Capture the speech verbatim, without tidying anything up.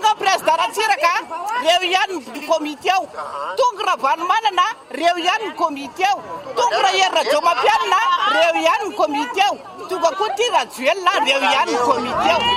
tonga président ratsiraka reo ihany ny komite ao tonga Ravanomanana reo ihany ny komite ao tonga Raherina Jomapianina reo ihany ny komite ao tonga koa ty Rajoelina reo ihany ny komite ao